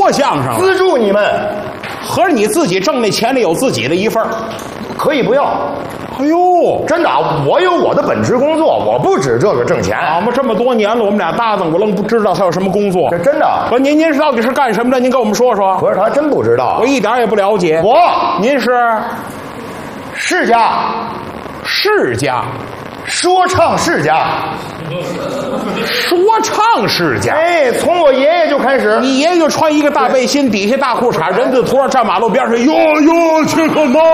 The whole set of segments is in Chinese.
说相声， 资助你们， 合着你自己挣那钱里有自己的一份儿。 可以不要。 哎呦， 真的啊，我有我的本职工作，我不指这个挣钱。 我们这么多年了，我们俩搭档，我愣不知道他有什么工作。 这真的。 不，您是到底是干什么的？您跟我们说说。 可是他真不知道， 我一点也不了解。您是世家， 世家， 说唱世家， 说唱世家。 哎，从我爷爷就开始。 你爷爷就穿一个大背心，底下大裤衩，人字拖，站马路边上，哟，这个嘛，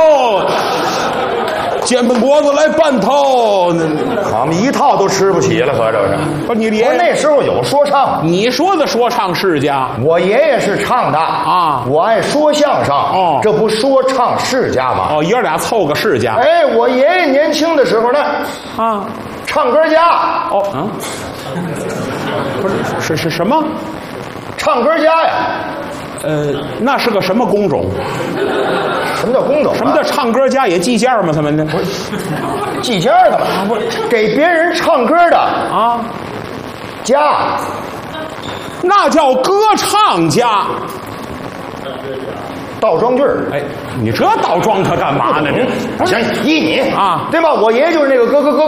煎饼果子来半套， 我们一套都吃不起了，合着是。 不是你爷爷那时候有说唱， 你说的说唱世家， 我爷爷是唱的啊， 我爱说相声，这不说唱世家吗？ 爷俩凑个世家。 哎，我爷爷年轻的时候呢，唱歌家。 不是是什么？ 唱歌家呀。 那是个什么工种？ 什么叫工种？ 什么叫唱歌家？也计件吗？他们的不是计件的吗？不是给别人唱歌的啊，家， 那叫歌唱家。 倒装句儿。 哎，你这倒装它干嘛呢？ 行，依你啊， 对吧？我爷爷就是那个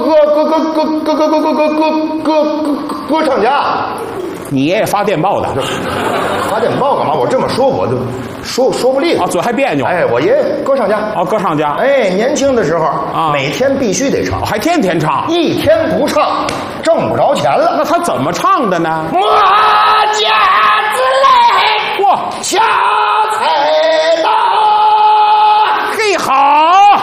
歌唱家。 你爷爷发电报的， 发电报干嘛？我这么说我就说不利啊，嘴还别扭。 哎，我爷爷歌唱家。 歌唱家。 哎，年轻的时候啊，每天必须得唱， 还天天唱， 一天不唱挣不着钱了。 那他怎么唱的呢？ 磨家子嘞， 哇， 小菜刀， 嘿好，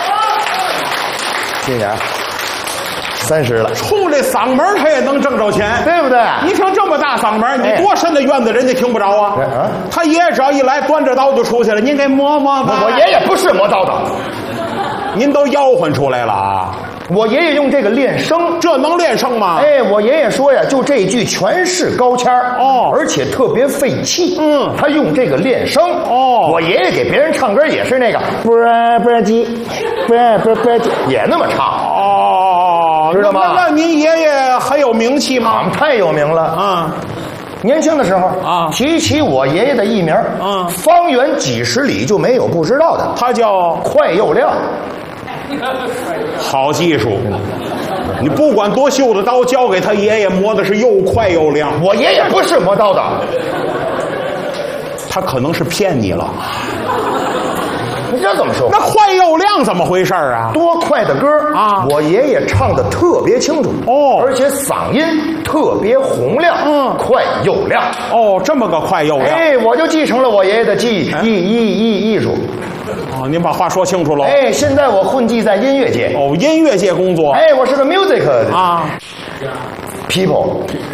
今年30了， 冲这嗓门他也能挣着钱， 对不对？ 你听这么大嗓门，你多深的院子人家听不着啊！他爷爷只要一来，端着刀就出去了。您给磨磨吧。 我爷爷不是磨刀的， 您都吆喝出来了啊！ 我爷爷用这个练声， 这能练声吗？ 哎，我爷爷说呀，就这一句全是高腔而且特别费气。他用这个练声。我爷爷给别人唱歌也是那个不叽，也那么唱。知道吗？ 那您爷爷很有名气吗？ 我们太有名了啊！ 年轻的时候啊，提起我爷爷的艺名，方圆几十里就没有不知道的。 他叫快又亮。 好技术，你不管多锈的刀，交给他爷爷磨的是又快又亮。 我爷爷不是磨刀的， 他可能是骗你了。 你这怎么说？ 那快又亮怎么回事啊？ 多快的歌啊！我爷爷唱的特别清楚而且嗓音特别洪亮，快又亮。 这么个快又亮。 哎，我就继承了我爷爷的艺术。 您把话说清楚喽。 哎，现在我混迹在音乐界。 音乐界工作。 哎，我是个 music 啊 people。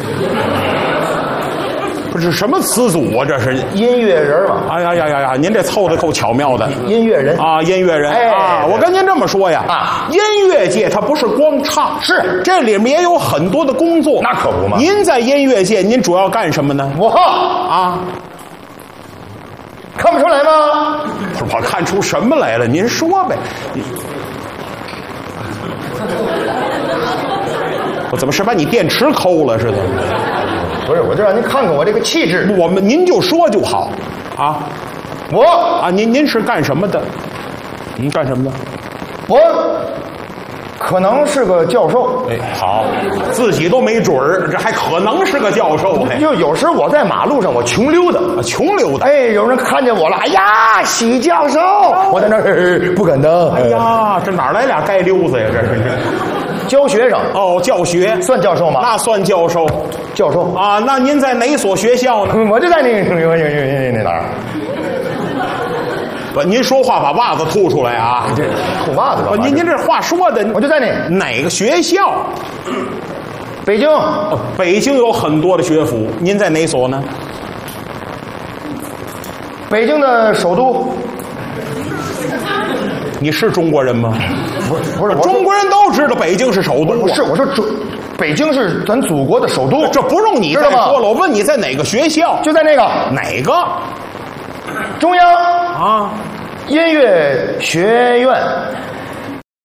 不是什么词组啊，这是音乐人嘛？ 哎呀，您这凑的够巧妙的。 音乐人啊，音乐人啊，我跟您这么说呀音乐界它不是光唱， 是这里面也有很多的工作。 那可不嘛。 您在音乐界，您主要干什么呢？ 我看不出来吗？ 我看出什么来了？您说呗。我怎么是把你电池抠了似的？ 不是，我就让您看看我这个气质。 您就说就好啊。您是干什么的？您干什么的？ 我可能是个教授。 哎，好，自己都没准儿，这还可能是个教授。 就有时我在马路上我穷溜达，哎，有人看见我了，哎呀，许教授，我在那儿不敢当。 哎呀，这哪来俩街溜子呀？这是教学生。 教学算教授吗？ 那算教授。 教授啊，那您在哪所学校呢？ 我就在那哪儿。 不，您说话把袜子吐出来啊！ 吐袜子吧？ 您这话说的， 我就在哪个学校？ 北京。 北京有很多的学府，您在哪所呢？ 北京的首都。 你是中国人吗？ 不是， 中国人都知道北京是首都。 不是，我说北京是咱祖国的首都。 这不用你再说了，我问你在哪个学校？ 就在那个哪个？ 中央音乐学院。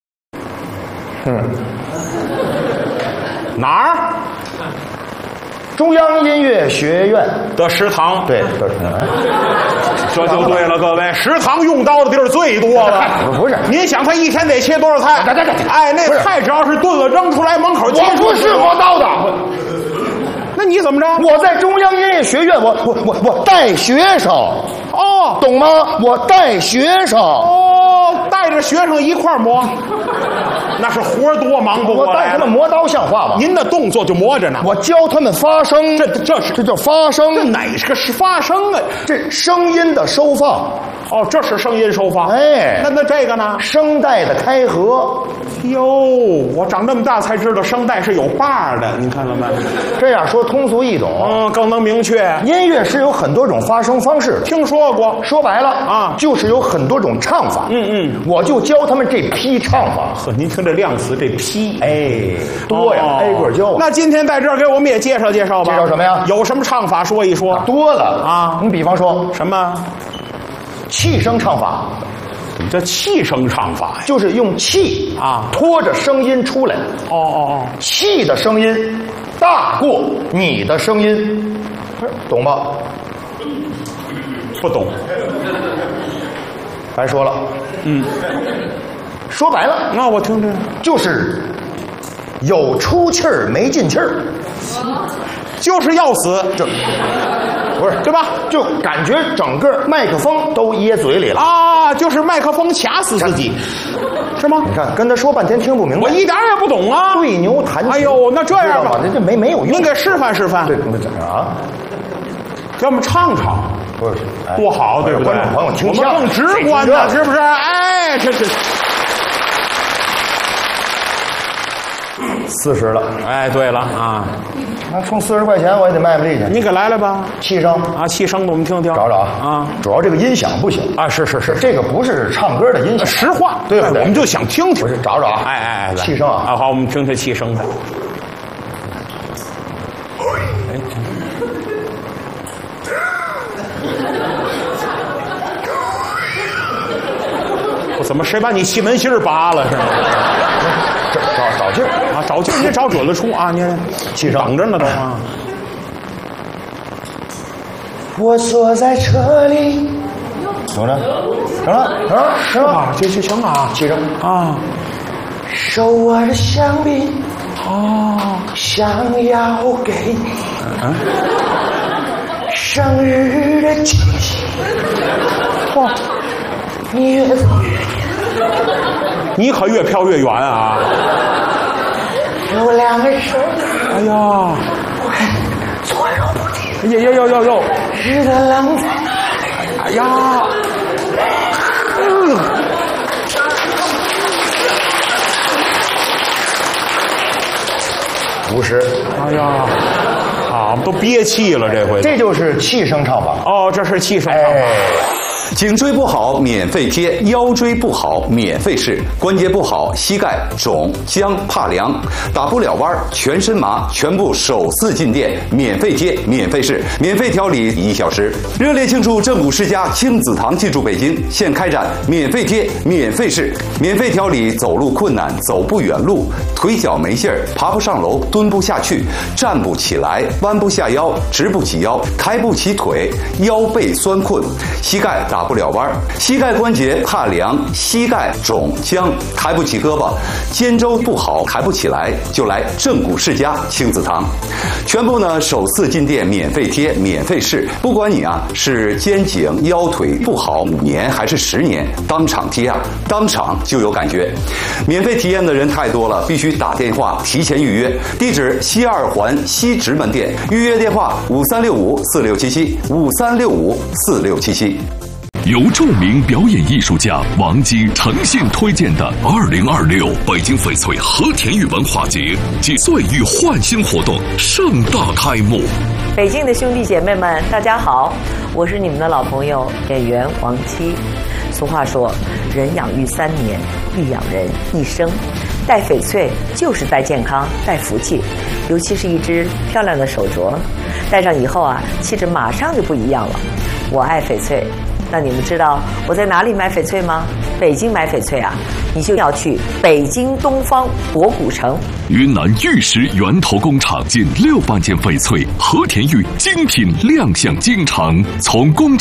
哪儿？ 中央音乐学院的食堂。 对， 这就对了，各位，食堂用到的地儿最多了。 不是， 您想他一天得切多少菜？哎，那菜只要是炖了扔出来门口， 我不是磨刀的。 那你怎么着？ 我在中央音乐学院，我带学生。哦，懂吗？我带学生。 哦，带着学生一块磨。那是活多忙不过来。 我带他们磨刀像话吗？ 您的动作就磨着呢。 我教他们发声，这叫发声。 这哪个是发声啊？ 这声音的收放。 哦，这是声音收放。 哎， 那这个呢？ 声带的开合。 哟，我长这么大才知道声带是有把的，你看了没？ 这样说通俗易懂， 更能明确。 音乐是有很多种发声方式， 听说过。 说白了啊，就是有很多种唱法。我就教他们这批唱法。 呵，您听这量词，这批， 哎，多呀，挨个教。 那今天在这儿给我们也介绍介绍吧。 介绍什么呀？ 有什么唱法说一说？ 多了啊，你比方说什么？ 气声唱法。 这气声唱法就是用气啊拖着声音出来。气的声音大过你的声音，懂吗？ 不懂， 白说了。说白了， 那我听听， 就是有出气儿没进气儿， 就是要死， 这不是对吧？就感觉整个麦克风都噎嘴里了啊！就是麦克风卡死自己，是吗？ 你看，跟他说半天听不明白， 我一点也不懂啊！ 对牛弹琴， 哎呦，那这样吧， 这没有用。 您给示范示范。 对，怎么啊？ 给我们唱唱， 不是多好，对不对？ 观众朋友听我们更直观的，是不是？哎，这 40了。 哎，对了啊， 那充40块钱我也得卖力去。 你给来了吧？ 气声啊，气声我们听听， 找找啊。 主要这个音响不行啊，是， 这个不是唱歌的音响， 实话， 对不对？ 我们就想听听， 不是找找啊。 哎， 气声啊， 好，我们听听气声的。我怎么谁把你气门芯儿拔了是吗？ 找劲儿啊，找劲儿，你找准了处啊！你气声等着呢都啊。 我坐在车里，怎么着？行吧，这行啊， 气声啊， 手握着香槟，想要给你生日的惊喜。哇，你越走越远， 你可越飘越远啊！ 有两个手， 哎呀， 左右不停， 哟， 日的冷在哪里？ 哎呀， 50， 哎呀，啊，都憋气了这回。 这就是气声唱法。 哦，这是气声唱法。 颈椎不好免费贴，腰椎不好免费试，关节不好膝盖肿僵怕凉，打不了弯全身麻，全部首次进店免费贴免费试，免费调理1小时。热烈庆祝正骨世家亲子堂进驻北京，现开展免费贴免费试，免费调理走路困难走不远路，腿脚没劲儿爬不上楼蹲不下去站不起来弯不下腰直不起腰抬不起腿腰背酸困膝盖打不了弯，膝盖关节怕凉，膝盖肿僵，抬不起胳膊，肩周不好，抬不起来，就来正骨世家亲子堂。全部呢首次进店免费贴免费试，不管你是肩颈腰腿不好5年还是10年，当场贴当场就有感觉。免费体验的人太多了，必须打电话提前预约。地址西2环西直门店，预约电话5365467753654677。 由著名表演艺术家王晶诚信推荐的2026北京翡翠和田玉文化节及岁玉焕新活动盛大开幕。 北京的兄弟姐妹们，大家好，我是你们的老朋友演员王七。俗话说，人养育3年，必养人一生。戴翡翠就是戴健康、戴福气，尤其是一只漂亮的手镯，戴上以后气质马上就不一样了。我爱翡翠， 那你们知道我在哪里买翡翠吗？北京买翡翠啊，你就要去北京东方博古城。 云南玉石源头工厂近6万件翡翠，和田玉精品亮相京城，从工厂